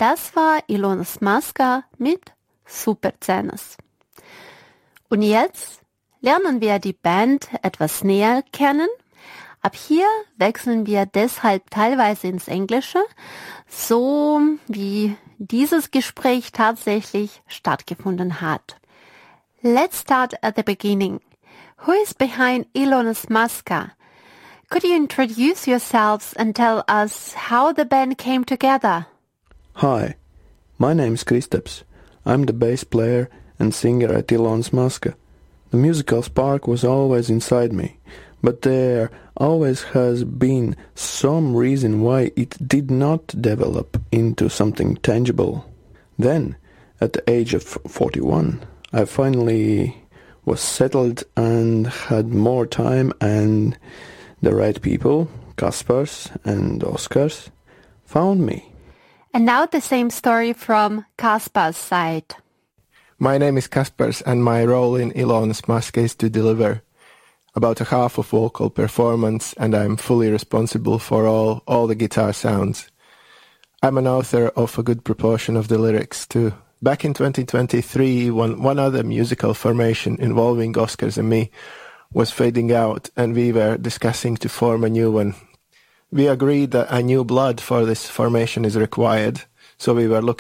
Das war Ilonis Maska mit Superzenas. Und jetzt lernen wir die Band etwas näher kennen. Ab hier wechseln wir deshalb teilweise ins Englische, so wie dieses Gespräch tatsächlich stattgefunden hat. Let's start at the beginning. Who is behind Ilonis Maska? Could you introduce yourselves and tell us how the band came together? Hi, my name is Kristaps. I'm the bass player and singer at Ilonis Maska. The musical spark was always inside me, but there always has been some reason why it did not develop into something tangible. Then, at the age of 41, I finally was settled and had more time, and the right people, Kaspars and Oskars, found me. And now the same story from Kaspar's side. My name is Kaspars, and my role in Ilonis Maska is to deliver about a half of vocal performance, and I'm fully responsible for all the guitar sounds. I'm an author of a good proportion of the lyrics too. Back in 2023, one other musical formation involving Oskars and me was fading out, and we were discussing to form a new one. We agreed that a new blood for this formation is required, so we were looking